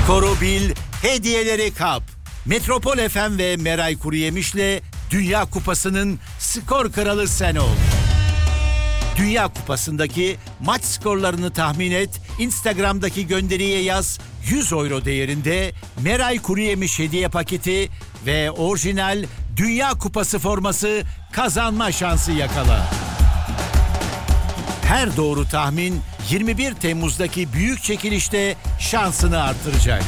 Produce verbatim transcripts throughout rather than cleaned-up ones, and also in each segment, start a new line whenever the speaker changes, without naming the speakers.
Skoru bil, hediyeleri kap. Metropol F M ve Meray Kuruyemiş'le Dünya Kupası'nın skor kralı sen ol. Dünya Kupası'ndaki maç skorlarını tahmin et, Instagram'daki gönderiye yaz, yüz euro değerinde Meray Kuruyemiş hediye paketi ve orijinal Dünya Kupası forması kazanma şansı yakala. Her doğru tahmin yirmi bir Temmuz'daki büyük çekilişte şansını artıracak.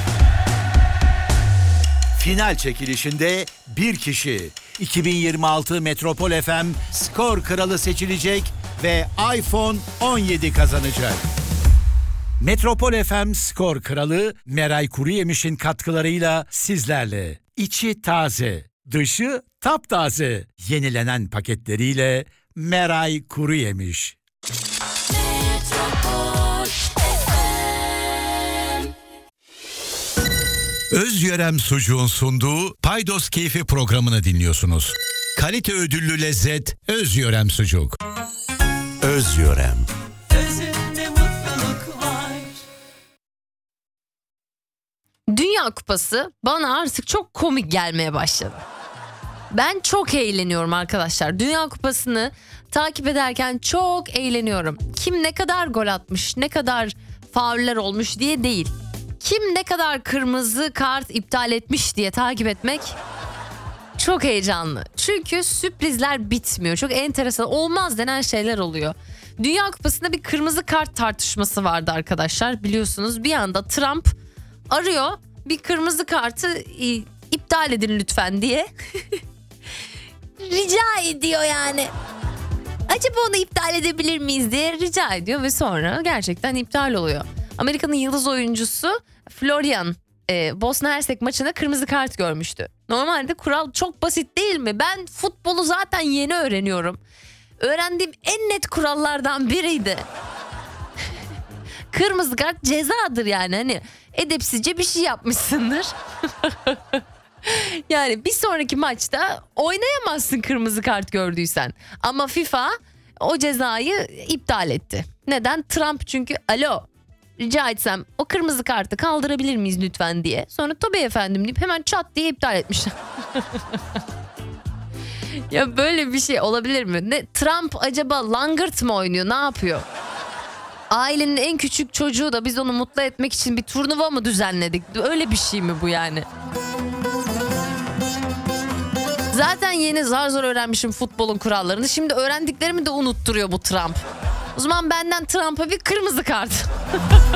Final çekilişinde bir kişi iki bin yirmi altı Metropol F M skor kralı seçilecek ve iPhone on yedi kazanacak. Metropol F M skor kralı Meray Kuruyemiş'in katkılarıyla sizlerle. İçi taze, dışı taptaze. Yenilenen paketleriyle Meray Kuruyemiş. Özyörem Sucuğun sunduğu Paydos Keyfi programını dinliyorsunuz. Kalite ödüllü lezzet Özyörem Sucuk. Özyörem.
Özünde mutluluk var.
Dünya Kupası bana artık çok komik gelmeye başladı. Ben çok eğleniyorum arkadaşlar. Dünya Kupası'nı takip ederken çok eğleniyorum. Kim ne kadar gol atmış, ne kadar fauller olmuş diye değil. Kim ne kadar kırmızı kart iptal etmiş diye takip etmek çok heyecanlı. Çünkü sürprizler bitmiyor. Çok enteresan, olmaz denen şeyler oluyor. Dünya Kupası'nda bir kırmızı kart tartışması vardı arkadaşlar. Biliyorsunuz bir anda Trump arıyor, bir kırmızı kartı iptal edin lütfen diye. Rica ediyor yani. Acaba onu iptal edebilir miyiz diye rica ediyor ve sonra gerçekten iptal oluyor. Amerika'nın yıldız oyuncusu Florian e, Bosna Hersek maçında kırmızı kart görmüştü. Normalde kural çok basit değil mi? Ben futbolu zaten yeni öğreniyorum. Öğrendiğim en net kurallardan biriydi. Kırmızı kart cezadır yani, hani edepsizce bir şey yapmışsındır. Yani bir sonraki maçta oynayamazsın kırmızı kart gördüysen. Ama FIFA o cezayı iptal etti. Neden? Trump çünkü alo rica etsem o kırmızı kartı kaldırabilir miyiz lütfen diye. Sonra tabii efendim deyip hemen çat diye iptal etmişler. Ya böyle bir şey olabilir mi? Ne, Trump acaba langırt mı oynuyor, ne yapıyor? Ailenin en küçük çocuğu da biz onu mutlu etmek için bir turnuva mı düzenledik? Öyle bir şey mi bu yani? Zaten yeni zar zor öğrenmişim futbolun kurallarını. Şimdi öğrendiklerimi de unutturuyor bu Trump. O zaman benden Trump'a bir kırmızı kart.